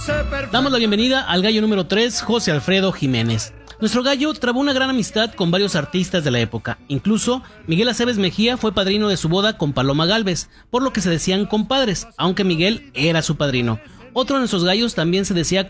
Damos la bienvenida al gallo número 3, José Alfredo Jiménez. Nuestro gallo trabó una gran amistad con varios artistas de la época. Incluso Miguel Aceves Mejía fue padrino de su boda con Paloma Gálvez, por lo que se decían compadres, aunque Miguel era su padrino. Otro de nuestros gallos también se decía